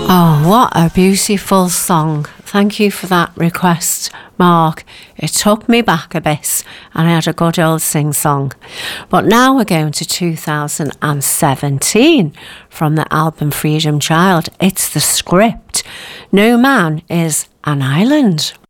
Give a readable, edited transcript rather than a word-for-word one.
Oh, what a beautiful song. Thank you for that request, Mark. It took me back a bit and I had a good old sing-song. But now we're going to 2017 from the album Freedom Child. It's The Script. No Man is an Island.